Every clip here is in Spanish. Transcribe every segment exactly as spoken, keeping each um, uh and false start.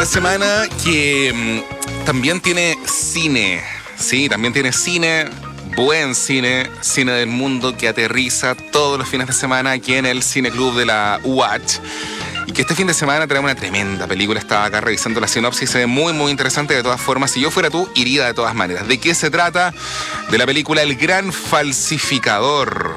Semana que mmm, también tiene cine, sí, también tiene cine, buen cine, cine del mundo que aterriza todos los fines de semana aquí en el Cine Club de la U A Ch. Y que este fin de semana traemos una tremenda película. Estaba acá revisando la sinopsis, se ve muy muy interesante de todas formas. Si yo fuera tú, iría de todas maneras. ¿De qué se trata? De la película El Gran Falsificador.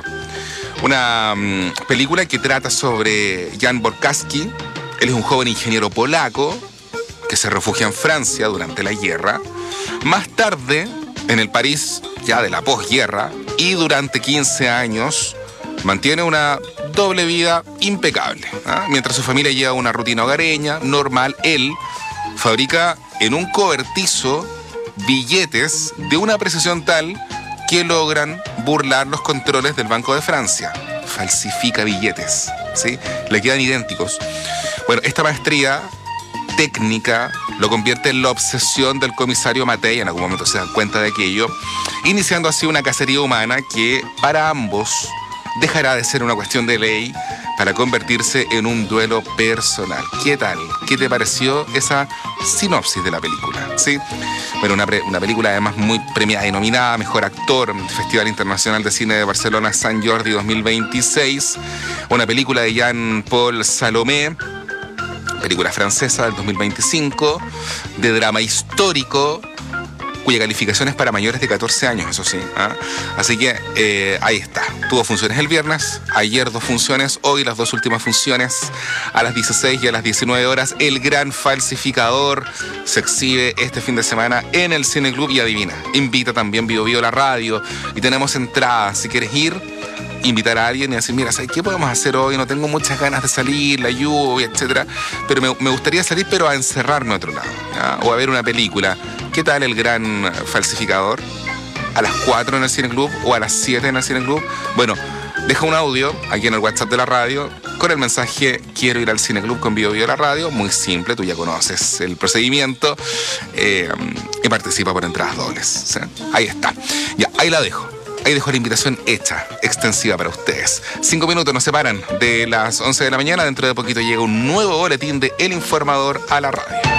Una mmm, película que trata sobre Jan Borkowski. Él es un joven ingeniero polaco que se refugia en Francia durante la guerra. Más tarde, en el París ya de la posguerra, y durante quince años mantiene una doble vida impecable, ¿ah? Mientras su familia lleva una rutina hogareña, normal, él fabrica en un cobertizo billetes de una precisión tal que logran burlar los controles del Banco de Francia. Falsifica billetes, ¿sí? Le quedan idénticos. Bueno, esta maestría técnica lo convierte en la obsesión del comisario Matei. En algún momento se dan cuenta de aquello, iniciando así una cacería humana que para ambos dejará de ser una cuestión de ley para convertirse en un duelo personal. ¿Qué tal? ¿Qué te pareció esa sinopsis de la película? ¿Sí? Bueno, una, pre- una película además muy premiada y nominada, Mejor Actor, Festival Internacional de Cine de Barcelona, San Jordi dos mil veintiséis. Una película de Jean-Paul Salomé, película francesa del dos mil veinticinco, de drama histórico, cuya calificación es para mayores de catorce años, eso sí. ¿eh? Así que eh, ahí está. Tuvo funciones el viernes, ayer dos funciones, hoy las dos últimas funciones a las dieciséis y a las diecinueve horas. El Gran Falsificador se exhibe este fin de semana en el Cine Club y adivina, invita también Bio Bio la radio y tenemos entradas. Si quieres ir, invitar a alguien y decir, mira, ¿sabes qué podemos hacer hoy? No tengo muchas ganas de salir, la lluvia, etcétera, pero me, me gustaría salir, pero a encerrarme a otro lado, ¿ya? O a ver una película. ¿Qué tal El Gran Falsificador? ¿A las cuatro en el Cine Club o a las siete en el Cine Club? Bueno, deja un audio aquí en el WhatsApp de la radio con el mensaje quiero ir al Cine Club con Bio Bio la radio. Muy simple, tú ya conoces el procedimiento, eh, y participa por entradas dobles, ¿sí? Ahí está. Ya, ahí la dejo. Ahí dejo la invitación hecha, extensiva para ustedes. Cinco minutos nos separan de las once de la mañana. Dentro de poquito llega un nuevo boletín de El Informador a la radio.